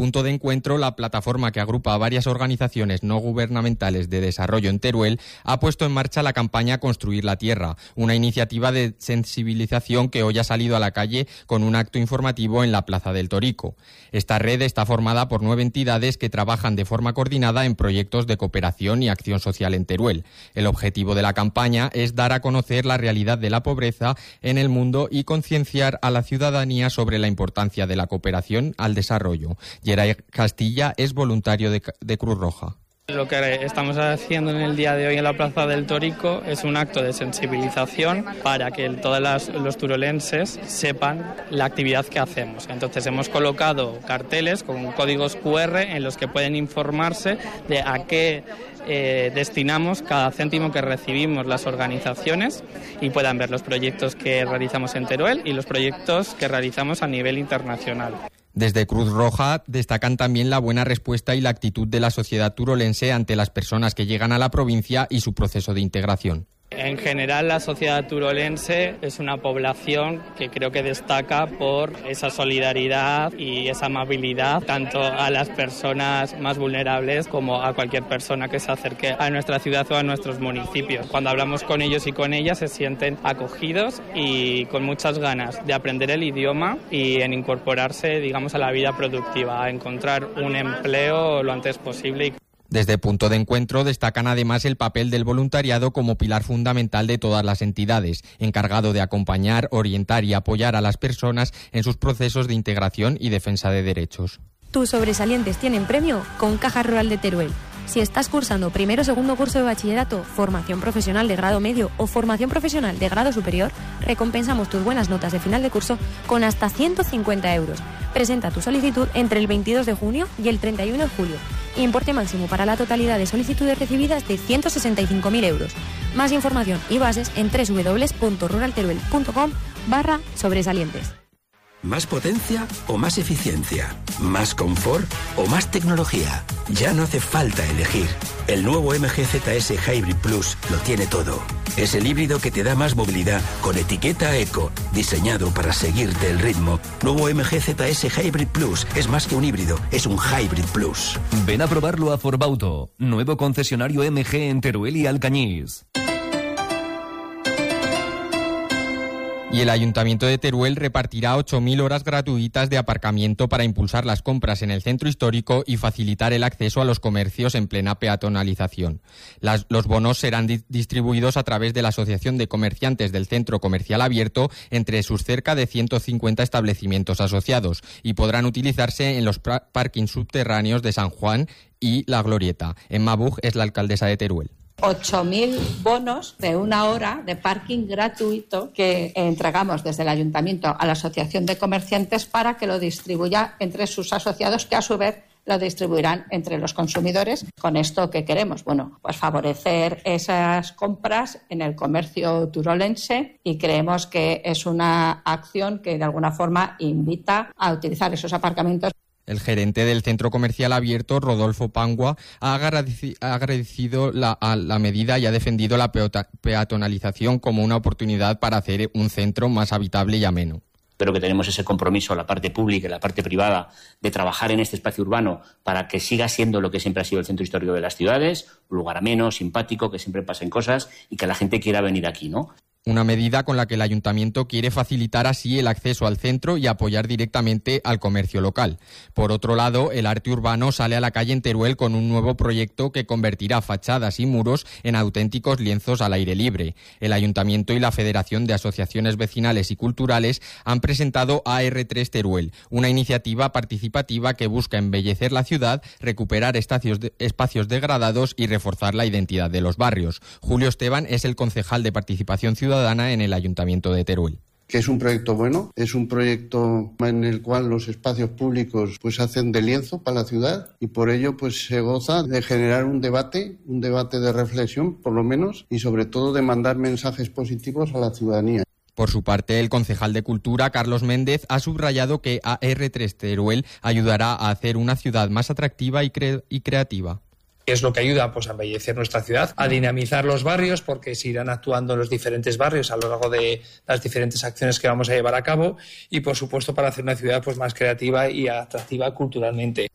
Punto de Encuentro, la plataforma que agrupa a varias organizaciones no gubernamentales de desarrollo en Teruel, ha puesto en marcha la campaña Construir la Tierra, una iniciativa de sensibilización que hoy ha salido a la calle con un acto informativo en la Plaza del Torico. Esta red está formada por 9 entidades que trabajan de forma coordinada en proyectos de cooperación y acción social en Teruel. El objetivo de la campaña es dar a conocer la realidad de la pobreza en el mundo y concienciar a la ciudadanía sobre la importancia de la cooperación al desarrollo. Yeray Castilla es voluntario de Cruz Roja. Lo que estamos haciendo en el día de hoy en la Plaza del Torico es un acto de sensibilización para que todos los turolenses sepan la actividad que hacemos. Entonces hemos colocado carteles con códigos QR en los que pueden informarse de a qué destinamos cada céntimo que recibimos las organizaciones y puedan ver los proyectos que realizamos en Teruel y los proyectos que realizamos a nivel internacional. Desde Cruz Roja destacan también la buena respuesta y la actitud de la sociedad turolense ante las personas que llegan a la provincia y su proceso de integración. En general, la sociedad turolense es una población que creo que destaca por esa solidaridad y esa amabilidad tanto a las personas más vulnerables como a cualquier persona que se acerque a nuestra ciudad o a nuestros municipios. Cuando hablamos con ellos y con ellas se sienten acogidos y con muchas ganas de aprender el idioma y en incorporarse, digamos, a la vida productiva, a encontrar un empleo lo antes posible. Desde Punto de Encuentro destacan además el papel del voluntariado como pilar fundamental de todas las entidades, encargado de acompañar, orientar y apoyar a las personas en sus procesos de integración y defensa de derechos. Tus sobresalientes tienen premio con Caja Rural de Teruel. Si estás cursando primero o segundo curso de bachillerato, formación profesional de grado medio o formación profesional de grado superior, recompensamos tus buenas notas de final de curso con hasta 150 euros. Presenta tu solicitud entre el 22 de junio y el 31 de julio. Importe máximo para la totalidad de solicitudes recibidas de 165.000 euros. Más información y bases en www.ruralteruel.com/sobresalientes. ¿Más potencia o más eficiencia? ¿Más confort o más tecnología? Ya no hace falta elegir. El nuevo MG ZS Hybrid Plus lo tiene todo. Es el híbrido que te da más movilidad con etiqueta Eco, diseñado para seguirte el ritmo. Nuevo MG ZS Hybrid Plus es más que un híbrido, es un Hybrid Plus. Ven a probarlo a Forbauto, nuevo concesionario MG en Teruel y Alcañiz. Y el Ayuntamiento de Teruel repartirá 8.000 horas gratuitas de aparcamiento para impulsar las compras en el centro histórico y facilitar el acceso a los comercios en plena peatonalización. Los bonos serán distribuidos a través de la Asociación de Comerciantes del Centro Comercial Abierto entre sus cerca de 150 establecimientos asociados y podrán utilizarse en los parkings subterráneos de San Juan y La Glorieta. Emma Bug es la alcaldesa de Teruel. 8.000 bonos de 1 hora de parking gratuito que entregamos desde el Ayuntamiento a la Asociación de Comerciantes para que lo distribuya entre sus asociados, que a su vez lo distribuirán entre los consumidores. ¿Con esto qué queremos? Bueno, pues favorecer esas compras en el comercio turolense y creemos que es una acción que de alguna forma invita a utilizar esos aparcamientos. El gerente del Centro Comercial Abierto, Rodolfo Pangua, ha agradecido la medida y ha defendido la peatonalización como una oportunidad para hacer un centro más habitable y ameno. Pero que tenemos ese compromiso, la parte pública y la parte privada, de trabajar en este espacio urbano para que siga siendo lo que siempre ha sido el centro histórico de las ciudades, un lugar ameno, simpático, que siempre pasen cosas y que la gente quiera venir aquí, ¿no? Una medida con la que el Ayuntamiento quiere facilitar así el acceso al centro y apoyar directamente al comercio local. Por otro lado, el arte urbano sale a la calle en Teruel con un nuevo proyecto que convertirá fachadas y muros en auténticos lienzos al aire libre. El Ayuntamiento y la Federación de Asociaciones Vecinales y Culturales han presentado AR3 Teruel, una iniciativa participativa que busca embellecer la ciudad, recuperar espacios degradados y reforzar la identidad de los barrios. Julio Esteban es el concejal de Participación Ciudadana en el Ayuntamiento de Teruel. Que es un proyecto bueno, es un proyecto en el cual los espacios públicos pues hacen de lienzo para la ciudad y por ello pues se goza de generar un debate de reflexión por lo menos y sobre todo de mandar mensajes positivos a la ciudadanía. Por su parte, el concejal de Cultura, Carlos Méndez, ha subrayado que AR3 Teruel ayudará a hacer una ciudad más atractiva y creativa. Es lo que ayuda pues a embellecer nuestra ciudad, a dinamizar los barrios, porque se irán actuando en los diferentes barrios a lo largo de las diferentes acciones que vamos a llevar a cabo y, por supuesto, para hacer una ciudad pues más creativa y atractiva culturalmente.